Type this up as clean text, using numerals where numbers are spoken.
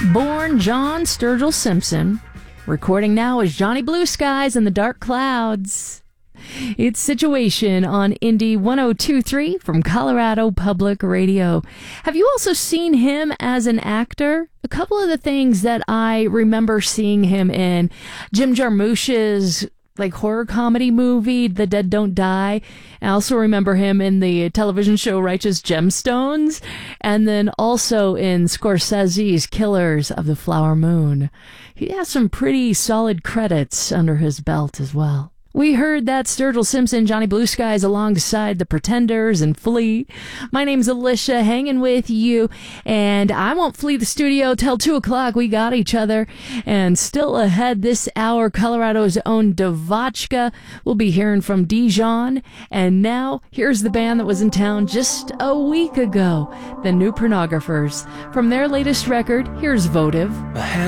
born John Sturgill Simpson, recording now as Johnny Blue Skies in the Dark Clouds. It's Situation on Indie 102.3 from Colorado Public Radio. Have you also seen him as an actor? A couple of the things that I remember seeing him in: Jim Jarmusch's horror comedy movie, The Dead Don't Die. I also remember him in the television show Righteous Gemstones, and then also in Scorsese's Killers of the Flower Moon. He has some pretty solid credits under his belt as well. We heard that Sturgill Simpson, Johnny Blue Skies, alongside the Pretenders and Flea. My name's Alicia, hanging with you, and I won't flee the studio till 2 o'clock. We got each other. And still ahead this hour, Colorado's own Devotchka. We'll be hearing from Dijon. And now, here's the band that was in town just a week ago, the New Pornographers. From their latest record, here's Votive.